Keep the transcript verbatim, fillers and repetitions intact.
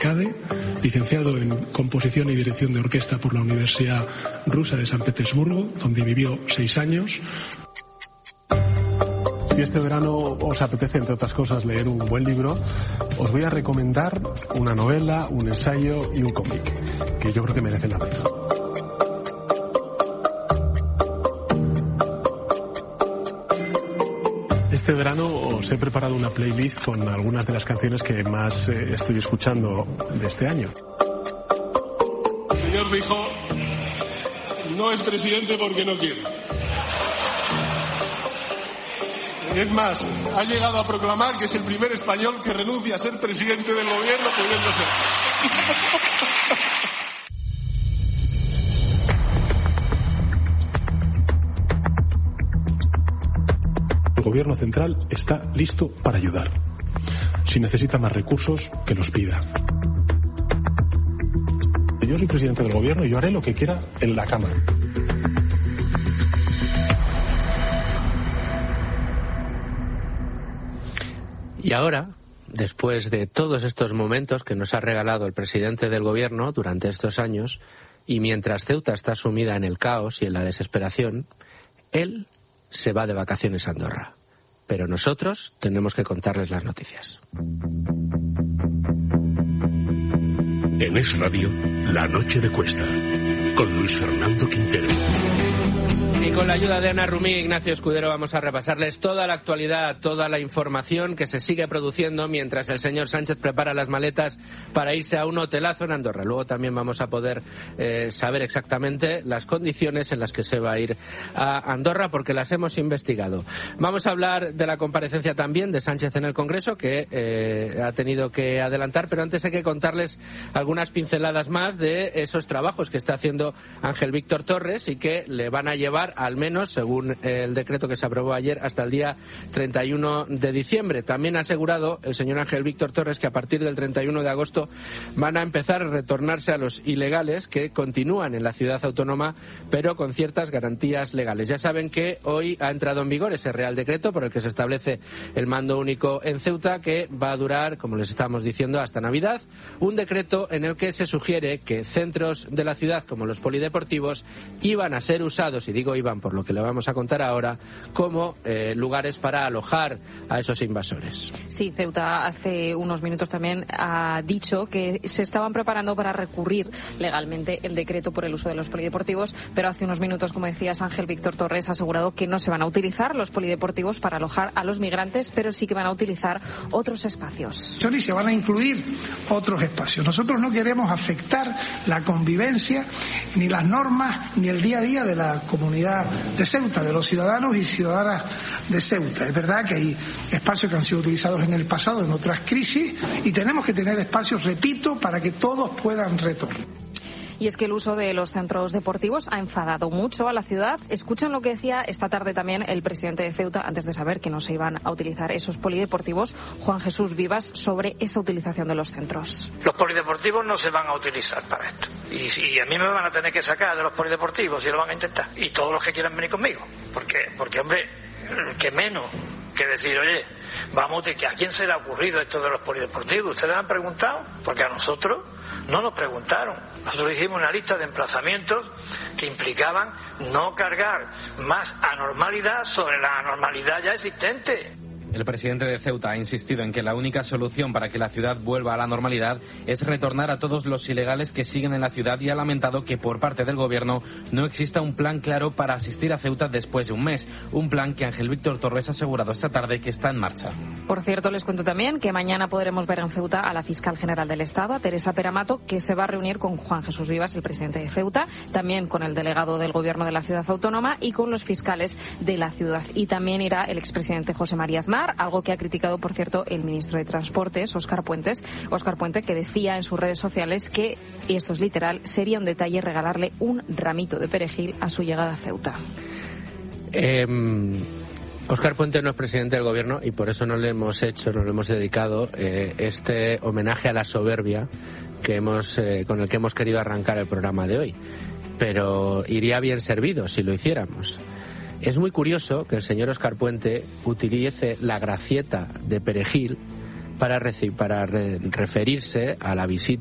Kade, licenciado en composición y dirección de orquesta por la Universidad Rusa de San Petersburgo, donde vivió seis años. Si este verano os apetece, entre otras cosas, leer un buen libro, os voy a recomendar una novela, un ensayo y un cómic, que yo creo que merecen la pena. Este verano os he preparado una playlist con algunas de las canciones que más eh, estoy escuchando de este año. El señor Feijóo no es presidente porque no quiere. Es más, ha llegado a proclamar que es el primer español que renuncia a ser presidente del gobierno pudiendo ser. El gobierno central está listo para ayudar. Si necesita más recursos, que los pida. Yo soy presidente del gobierno y yo haré lo que quiera en la Cámara. Y ahora, después de todos estos momentos que nos ha regalado el presidente del gobierno durante estos años, y mientras Ceuta está sumida en el caos y en la desesperación, él se va de vacaciones a Andorra. Pero nosotros tenemos que contarles las noticias. En Es Radio, La Noche de Cuesta, con Luis Fernando Quintero. Y con la ayuda de Ana Rumí y Ignacio Escudero vamos a repasarles toda la actualidad, toda la información que se sigue produciendo mientras el señor Sánchez prepara las maletas para irse a un hotelazo en Andorra. Luego también vamos a poder eh, saber exactamente las condiciones en las que se va a ir a Andorra, porque las hemos investigado. Vamos a hablar de la comparecencia también de Sánchez en el Congreso, que eh, ha tenido que adelantar, pero antes hay que contarles algunas pinceladas más de esos trabajos que está haciendo Ángel Víctor Torres y que le van a llevar, al menos, según el decreto que se aprobó ayer, hasta el día treinta y uno de diciembre. También ha asegurado el señor Ángel Víctor Torres que a partir del treinta y uno de agosto van a empezar a retornarse a los ilegales que continúan en la ciudad autónoma, pero con ciertas garantías legales. Ya saben que hoy ha entrado en vigor ese Real Decreto por el que se establece el mando único en Ceuta, que va a durar, como les estamos diciendo, hasta Navidad. Un decreto en el que se sugiere que centros de la ciudad, como los polideportivos, iban a ser usados, y digo iban por lo que le vamos a contar ahora, como eh, lugares para alojar a esos invasores. Sí, Ceuta hace unos minutos también ha dicho que se estaban preparando para recurrir legalmente el decreto por el uso de los polideportivos, pero hace unos minutos, como decías, Ángel Víctor Torres ha asegurado que no se van a utilizar los polideportivos para alojar a los migrantes, pero sí que van a utilizar otros espacios. Y se van a incluir otros espacios. Nosotros no queremos afectar la convivencia, ni las normas, ni el día a día de la comunidad de Ceuta, de los ciudadanos y ciudadanas de Ceuta. Es verdad que hay espacios que han sido utilizados en el pasado, en otras crisis, y tenemos que tener espacios, repito, para que todos puedan retornar. Y es que el uso de los centros deportivos ha enfadado mucho a la ciudad. Escuchen lo que decía esta tarde también el presidente de Ceuta, antes de saber que no se iban a utilizar esos polideportivos, Juan Jesús Vivas, sobre esa utilización de los centros. Los polideportivos no se van a utilizar para esto. Y, y a mí me van a tener que sacar de los polideportivos, y lo van a intentar. Y todos los que quieran venir conmigo. Porque, porque hombre, que menos que decir, oye, vamos, ¿a quién se le ha ocurrido esto de los polideportivos? ¿Ustedes han preguntado? Porque a nosotros no nos preguntaron. Nosotros hicimos una lista de emplazamientos que implicaban no cargar más anormalidad sobre la anormalidad ya existente. El presidente de Ceuta ha insistido en que la única solución para que la ciudad vuelva a la normalidad es retornar a todos los ilegales que siguen en la ciudad, y ha lamentado que por parte del gobierno no exista un plan claro para asistir a Ceuta después de un mes. Un plan que Ángel Víctor Torres ha asegurado esta tarde que está en marcha. Por cierto, les cuento también que mañana podremos ver en Ceuta a la fiscal general del Estado, a Teresa Peramato, que se va a reunir con Juan Jesús Vivas, el presidente de Ceuta, también con el delegado del gobierno de la ciudad autónoma y con los fiscales de la ciudad. Y también irá el expresidente José María Aznar, algo que ha criticado, por cierto, el ministro de Transportes, Óscar Puentes, Óscar Puente, que decía en sus redes sociales que, y esto es literal, sería un detalle regalarle un ramito de perejil a su llegada a Ceuta. Eh, Óscar Puente no es presidente del gobierno y por eso no le hemos hecho, no le hemos dedicado eh, este homenaje a la soberbia que hemos, eh, con el que hemos querido arrancar el programa de hoy. Pero iría bien servido si lo hiciéramos. Es muy curioso que el señor Óscar Puente utilice la gracieta de perejil para, reci- para re- referirse a la visita